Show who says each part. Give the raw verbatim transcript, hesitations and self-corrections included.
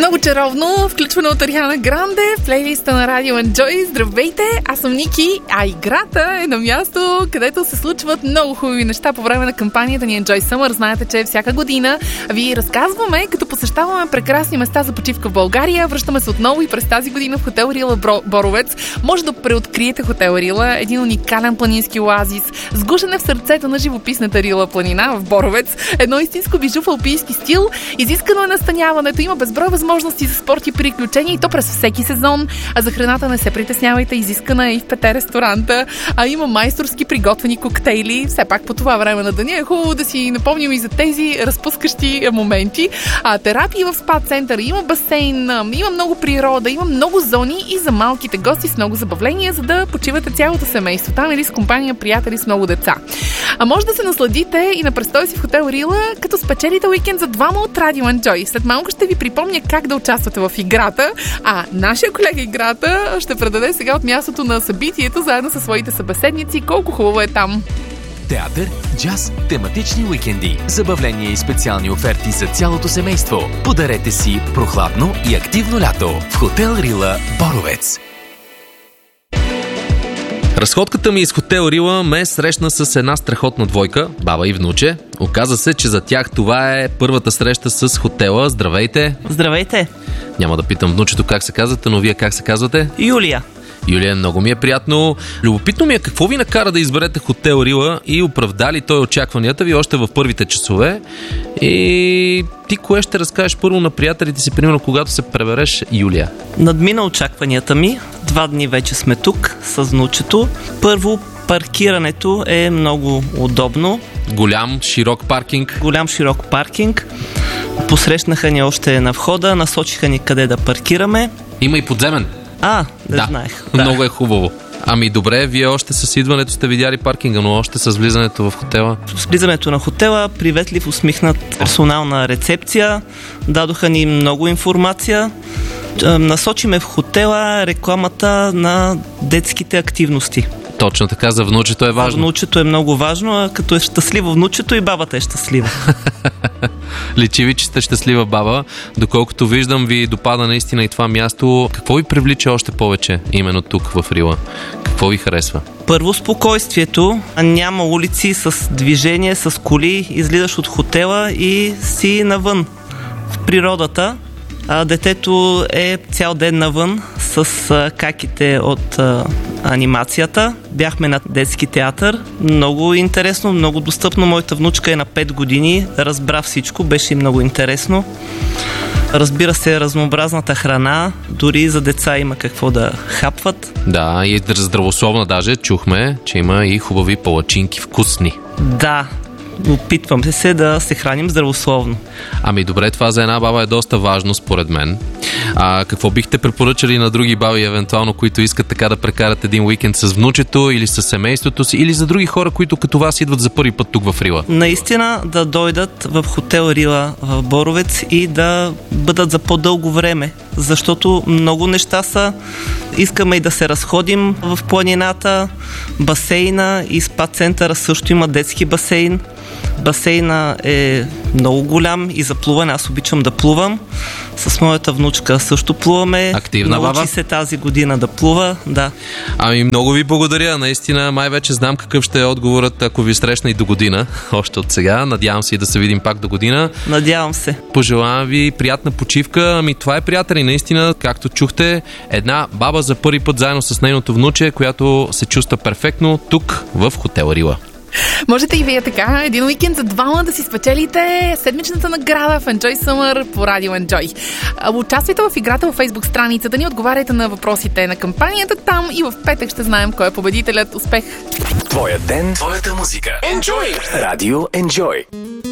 Speaker 1: Много чаровно, включване от Ариана Гранде в плейлиста на Radio Enjoy. Здравейте, аз съм Ники, а играта е на място, където се случват много хубави неща по време на кампанията ни Enjoy Summer. Знаете, че всяка година ви разказваме, като посещаваме прекрасни места за почивка в България. Връщаме се отново и през тази година в хотел Рила Боровец. Може да преоткриете хотел Рила, един уникален планински оазис, сгушен в сърцето на живописната Рила планина в Боровец. Едно истинско бижу в алпийски стил, изискано е настаняването, има безброй възможности за спорт и приключения и то през всеки сезон. А за храната не се притеснявайте, изискана е и в пете ресторанта, а има майсторски приготвени коктейли. Все пак по това време на деня е хубаво да си напомним и за тези разпускащи моменти. А терапии в спа центъра, има басейн, има много природа, има много зони и за малките гости с много забавления, за да почивате цялото семейство там или с компания приятели с много деца. А може да се насладите и на престой си в хотел Рила, като спечелите уикенд за двама от Radio Enjoy. След малко ще ви припомня как да участвате в играта, а нашия колега играта ще предаде сега от мястото на събитието заедно със своите събеседници. Колко хубаво е там!
Speaker 2: Театър, джаз, тематични уикенди, забавления и специални оферти за цялото семейство. Подарете си прохладно и активно лято в хотел Рила Боровец.
Speaker 3: Разходката ми из хотел Рила ме срещна с една страхотна двойка, баба и внуче. Оказа се, че за тях това е първата среща с хотела. Здравейте!
Speaker 4: Здравейте!
Speaker 3: Няма да питам внучето как се казвате, но вие как се казвате?
Speaker 4: Юлия.
Speaker 3: Юлия, много ми е приятно. Любопитно ми е какво ви накара да изберете хотел Рила и оправда ли той очакванията ви още в първите часове. И ти кое ще разкажеш първо на приятелите си, примерно когато се пребереш, Юлия?
Speaker 4: Надмина очакванията ми. Два дни вече сме тук с внучето. Първо, паркирането е много удобно.
Speaker 3: Голям, широк паркинг.
Speaker 4: Голям, широк паркинг. Посрещнаха ни още на входа, насочиха ни къде да паркираме.
Speaker 3: Има и подземен.
Speaker 4: А, не
Speaker 3: да,
Speaker 4: знаех. Да,
Speaker 3: много е хубаво. Ами добре, вие още с идването сте видяли паркинга, но още с влизането в хотела?
Speaker 4: С влизането на хотела, приветлив, усмихнат персонална рецепция. Дадоха ни много информация. Насочихме в хотела рекламата на детските активности.
Speaker 3: Точно така, за внучето е важно.
Speaker 4: Внучето е много важно, а като е щастливо внучето и бабата е щастлива.
Speaker 3: Личи ви, че сте щастлива баба. Доколкото виждам, ви допада наистина и това място. Какво ви привлича още повече именно тук в Рила? Какво ви харесва?
Speaker 4: Първо, спокойствието. Няма улици с движение, с коли. Излизаш от хотела и си навън в природата. А детето е цял ден навън с а, каките от а, анимацията. Бяхме на детски театър. Много интересно, много достъпно. Моята внучка е на пет години. Разбра всичко, беше много интересно. Разбира се, разнообразната храна. Дори за деца има какво да хапват.
Speaker 3: Да, и здравословна даже. Чухме, че има и хубави палачинки вкусни.
Speaker 4: Да. Опитваме се да се храним здравословно.
Speaker 3: Ами добре, това за една баба е доста важно според мен. А какво бихте препоръчали на други баби, евентуално, които искат така да прекарат един уикенд с внучето или с семейството си, или за други хора, които като вас идват за първи път тук в Рила?
Speaker 4: Наистина да дойдат в хотел Рила в Боровец и да бъдат за по-дълго време, защото много неща са. Искаме и да се разходим в планината, басейна и спа центъра също има детски басейн. Басейна е много голям и за плуване. Аз обичам да плувам. С моята внучка също плуваме.
Speaker 3: Активна баба.
Speaker 4: Научи се тази година да плува, да.
Speaker 3: Ами много ви благодаря. Наистина, май вече знам какъв ще е отговорът, ако ви срещна и до година. Още от сега. Надявам се и да се видим пак до година.
Speaker 4: Надявам се.
Speaker 3: Пожелавам ви приятна почивка. Ами това е, приятели, наистина, както чухте, една баба за първи път заедно с нейното внуче, която се чувства перфектно тук в хотел Рила.
Speaker 1: Можете и вие така един уикенд за двама да си спечелите седмичната награда в Enjoy Summer по Radio Enjoy. Участвайте в играта във Facebook страницата ни, отговаряйте на въпросите на кампанията там и в петък ще знаем кой е победителят. Успех!
Speaker 2: Твоя ден, твоята музика. Enjoy! Radio Enjoy!